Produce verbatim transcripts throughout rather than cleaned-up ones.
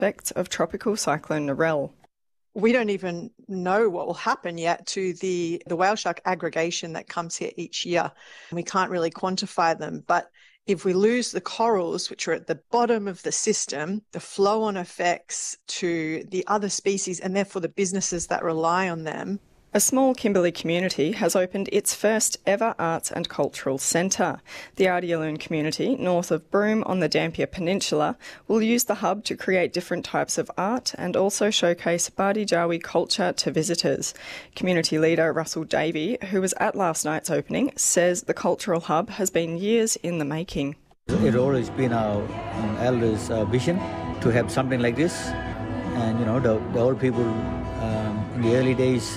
aspects of Tropical Cyclone Narelle. We don't even know what will happen yet to the, the whale shark aggregation that comes here each year. We can't really quantify them, but if we lose the corals, which are at the bottom of the system, the flow-on effects to the other species and therefore the businesses that rely on them. A small Kimberley community has opened its first ever arts and cultural centre. The Ardialoon community, north of Broome on the Dampier Peninsula, will use the hub to create different types of art and also showcase Bardijawi culture to visitors. Community leader Russell Davey, who was at last night's opening, says the cultural hub has been years in the making. It's always been our um, elders' uh, vision to have something like this, and you know the, the old people. Um, in the early days,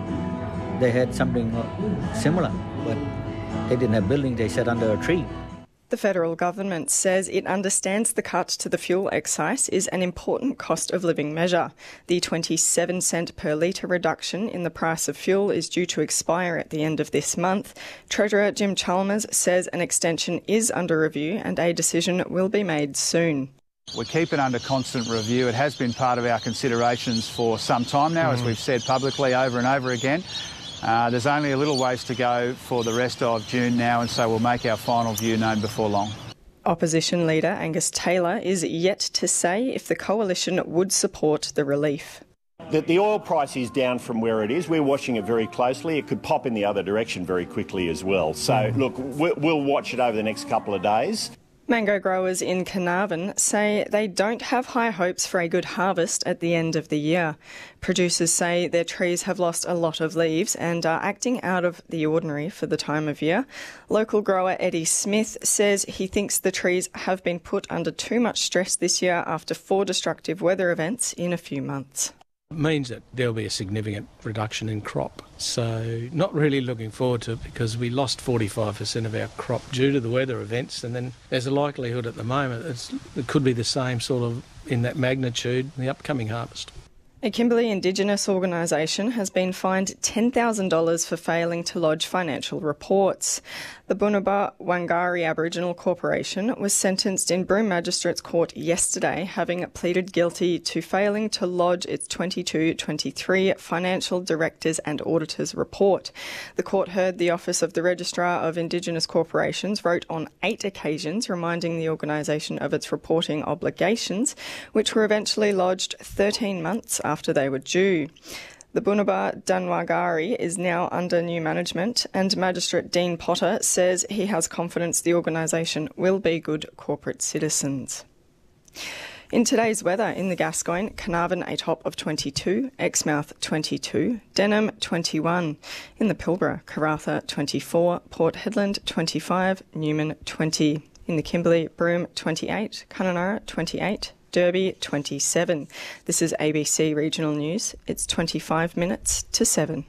um, they had something similar, but they didn't have buildings, they sat under a tree. The federal government says it understands the cut to the fuel excise is an important cost of living measure. The twenty-seven cent per litre reduction in the price of fuel is due to expire at the end of this month. Treasurer Jim Chalmers says an extension is under review and a decision will be made soon. We keep it under constant review. It has been part of our considerations for some time now, mm. as we've said publicly over and over again. Uh, there's only a little ways to go for the rest of June now, and so we'll make our final view known before long. Opposition leader Angus Taylor is yet to say if the coalition would support the relief. The, the oil price is down from where it is. We're watching it very closely. It could pop in the other direction very quickly as well. So, mm. look, we'll watch it over the next couple of days. Mango growers in Carnarvon say they don't have high hopes for a good harvest at the end of the year. Producers say their trees have lost a lot of leaves and are acting out of the ordinary for the time of year. Local grower Eddie Smith says he thinks the trees have been put under too much stress this year after four destructive weather events in a few months. It means that there'll be a significant reduction in crop. So not really looking forward to it because we lost forty-five percent of our crop due to the weather events, and then there's a likelihood at the moment it's, it could be the same sort of in that magnitude in the upcoming harvest. A Kimberley Indigenous organisation has been fined ten thousand dollars for failing to lodge financial reports. The Bunuba Wangari Aboriginal Corporation was sentenced in Broome Magistrates Court yesterday, having pleaded guilty to failing to lodge its twenty-two twenty-three Financial Directors and Auditors report. The court heard the Office of the Registrar of Indigenous Corporations wrote on eight occasions reminding the organisation of its reporting obligations, which were eventually lodged thirteen months after they were due. The Bunuba Danwagari is now under new management, and Magistrate Dean Potter says he has confidence the organisation will be good corporate citizens. In today's weather, in the Gascoyne, Carnarvon a top of twenty-two, Exmouth twenty-two, Denham twenty-one. In the Pilbara, Karratha twenty-four, Port Hedland twenty-five, Newman twenty. In the Kimberley, Broome twenty-eight, Kununurra twenty-eight, Derby twenty-seven. This is A B C Regional News. It's twenty-five minutes to seven.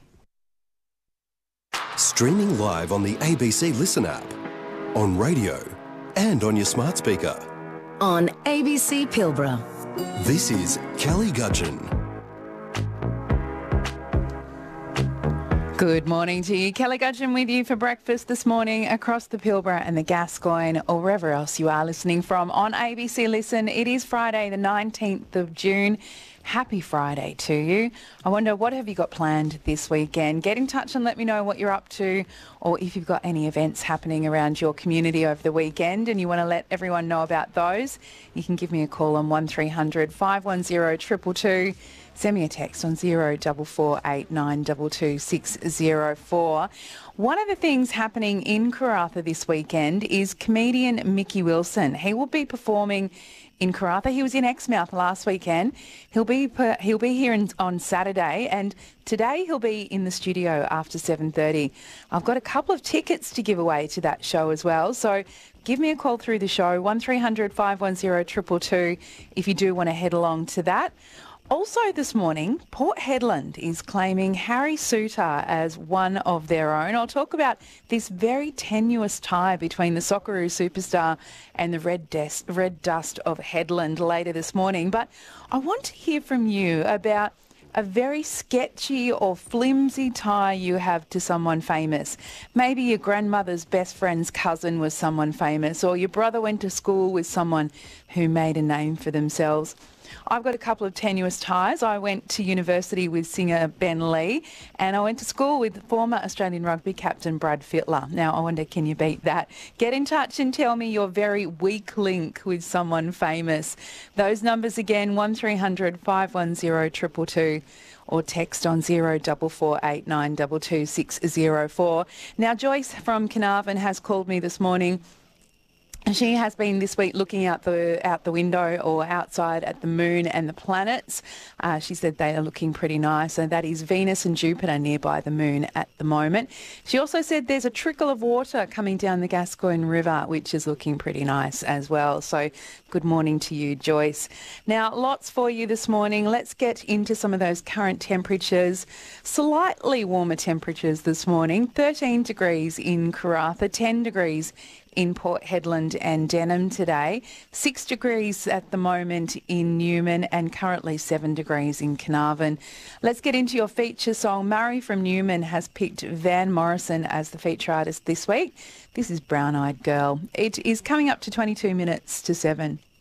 Streaming live on the A B C Listen app, on radio and on your smart speaker. On A B C Pilbara. This is Kelly Gudgeon. Good morning to you. Kelly Gudgeon with you for breakfast this morning across the Pilbara and the Gascoyne or wherever else you are listening from on A B C Listen. It is Friday the nineteenth of June. Happy Friday to you. I wonder, what have you got planned this weekend? Get in touch and let me know what you're up to, or if you've got any events happening around your community over the weekend and you want to let everyone know about those. You can give me a call on one three hundred five one zero two two two. Send me a text on zero four four eight nine two two six zero four. One of the things happening in Karratha this weekend is comedian Mickey Wilson. He will be performing in Karratha. He was in Exmouth last weekend. He'll be per, he'll be here in, on Saturday, and today he'll be in the studio after seven thirty. I've got a couple of tickets to give away to that show as well, so give me a call through the show, one three hundred five one zero two two two, if you do want to head along to that. Also this morning, Port Hedland is claiming Harry Suter as one of their own. I'll talk about this very tenuous tie between the Socceroo superstar and the Red, Des- Red Dust of Hedland later this morning. But I want to hear from you about a very sketchy or flimsy tie you have to someone famous. Maybe your grandmother's best friend's cousin was someone famous, or your brother went to school with someone who made a name for themselves. I've got a couple of tenuous ties. I went to university with singer Ben Lee, and I went to school with former Australian rugby captain Brad Fittler. Now, I wonder, can you beat that? Get in touch and tell me your very weak link with someone famous. Those numbers again, one three hundred five one zero two two two. Or text on zero four four eight nine two two six zero four. Now, Joyce from Carnarvon has called me this morning. She has been this week looking out the out the window or outside at the moon and the planets. Uh, she said they are looking pretty nice, and that is Venus and Jupiter nearby the moon at the moment. She also said there's a trickle of water coming down the Gascoyne River, which is looking pretty nice as well. So good morning to you, Joyce. Now, lots for you this morning. Let's get into some of those current temperatures. Slightly warmer temperatures this morning. thirteen degrees in Karratha, ten degrees in Port Hedland and Denham today, six degrees at the moment in Newman, and currently seven degrees in Carnarvon. Let's get into your feature song. Murray from Newman has picked Van Morrison as the feature artist this week. This is Brown Eyed Girl. It is coming up to twenty-two minutes to seven.